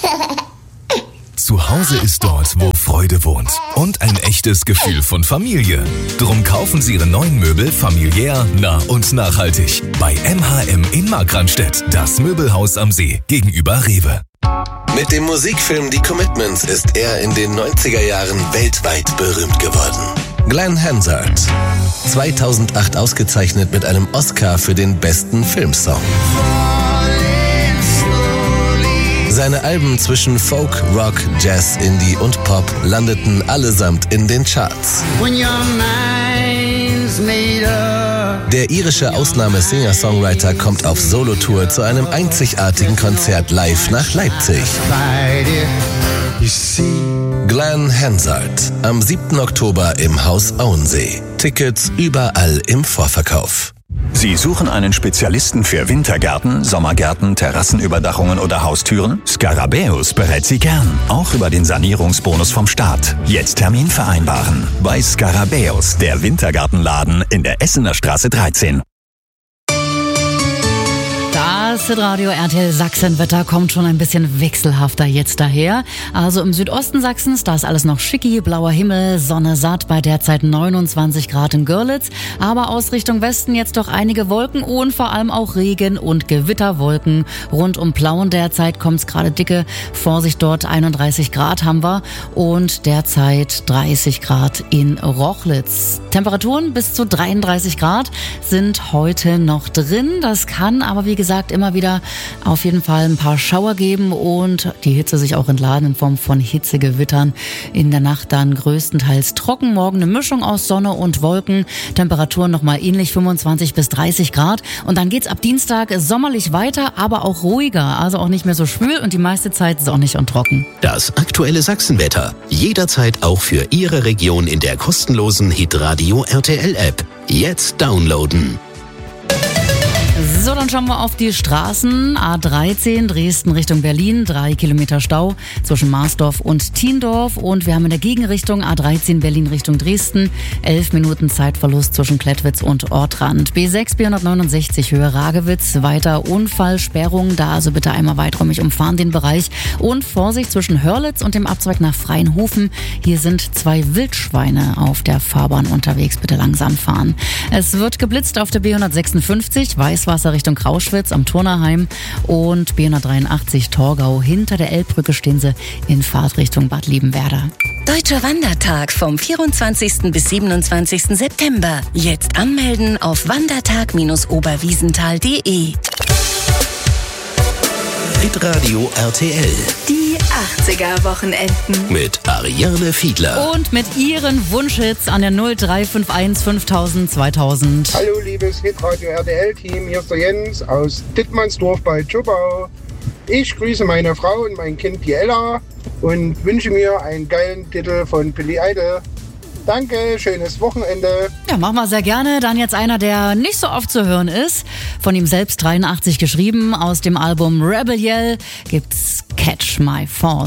Zu Hause ist dort, wo Freude wohnt. Und ein echtes Gefühl von Familie. Drum kaufen Sie Ihre neuen Möbel familiär, nah und nachhaltig. Bei MHM in Markranstädt, das Möbelhaus am See, gegenüber Rewe. Mit dem Musikfilm Die Commitments ist er in den 90er Jahren weltweit berühmt geworden. Glenn Hansard. 2008 ausgezeichnet mit einem Oscar für den besten Filmsong. Seine Alben zwischen Folk, Rock, Jazz, Indie und Pop landeten allesamt in den Charts. Der irische Ausnahme-Singer-Songwriter kommt auf Solotour zu einem einzigartigen Konzert live nach Leipzig. Glenn Hansard am 7. Oktober im Haus Auensee. Tickets überall im Vorverkauf. Sie suchen einen Spezialisten für Wintergärten, Sommergärten, Terrassenüberdachungen oder Haustüren? Scarabäus berät Sie gern, auch über den Sanierungsbonus vom Staat. Jetzt Termin vereinbaren. Bei Scarabäus, der Wintergartenladen in der Essener Straße 13. Das Radio RTL Sachsenwetter kommt schon ein bisschen wechselhafter jetzt daher. Also im Südosten Sachsens, da ist alles noch schicki, blauer Himmel, Sonne satt bei derzeit 29 Grad in Görlitz. Aber aus Richtung Westen jetzt doch einige Wolken und vor allem auch Regen- und Gewitterwolken. Rund um Plauen derzeit kommt's gerade dicke. Vorsicht dort, 31 Grad haben wir und derzeit 30 Grad in Rochlitz. Temperaturen bis zu 33 Grad sind heute noch drin. Das kann aber wie gesagt immer wieder auf jeden Fall ein paar Schauer geben und die Hitze sich auch entladen in Form von Hitzegewittern. In der Nacht dann größtenteils trocken, morgen eine Mischung aus Sonne und Wolken. Temperaturen nochmal ähnlich 25 bis 30 Grad und dann geht's ab Dienstag sommerlich weiter, aber auch ruhiger, also auch nicht mehr so schwül und die meiste Zeit sonnig und trocken. Das aktuelle Sachsenwetter. Jederzeit auch für Ihre Region in der kostenlosen Hitradio RTL App. Jetzt downloaden. So, dann schauen wir auf die Straßen. A13 Dresden Richtung Berlin, 3 Kilometer Stau zwischen Marsdorf und Thiendorf. Und wir haben in der Gegenrichtung A13 Berlin Richtung Dresden, 11 Minuten Zeitverlust zwischen Klettwitz und Ortrand. B6 469 Höhe Ragewitz, weiter Unfallsperrung, da also bitte einmal weiträumig umfahren den Bereich. Und Vorsicht zwischen Hörlitz und dem Abzweig nach Freienhofen. Hier sind 2 Wildschweine auf der Fahrbahn unterwegs, bitte langsam fahren. Es wird geblitzt auf der B156, Weißwasser Richtung Krauschwitz am Turnerheim und B183 Torgau. Hinter der Elbbrücke stehen sie in Fahrtrichtung Bad Liebenwerda. Deutscher Wandertag vom 24. bis 27. September. Jetzt anmelden auf wandertag-oberwiesenthal.de. Hitradio RTL. Die 80er-Wochenenden. Mit Ariane Fiedler. Und mit ihren Wunschhits an der 0351 5000 2000. Hallo liebes Hitradio RTL-Team, hier ist der Jens aus Dittmannsdorf bei Tschubau. Ich grüße meine Frau und mein Kind, die Ella, und wünsche mir einen geilen Titel von Billy Idol. Danke, schönes Wochenende. Ja, machen wir sehr gerne. Dann jetzt einer, der nicht so oft zu hören ist. Von ihm selbst 83 geschrieben. Aus dem Album Rebel Yell gibt's Catch My Fall.